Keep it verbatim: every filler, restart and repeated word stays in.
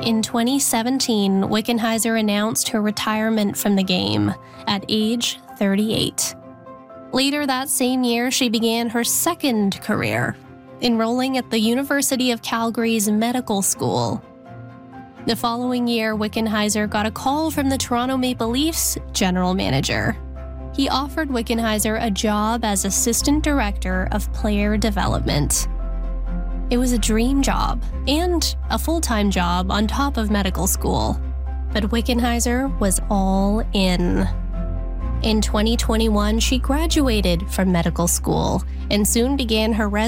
in twenty seventeen, Wickenheiser announced her retirement from the game at age thirty-eight. Later that same year, she began her second career, enrolling at the University of Calgary's medical school. The following year, Wickenheiser got a call from the Toronto Maple Leafs general manager. He offered Wickenheiser a job as assistant director of player development. It was a dream job and a full-time job on top of medical school, but Wickenheiser was all in. In twenty twenty-one, she graduated from medical school and soon began her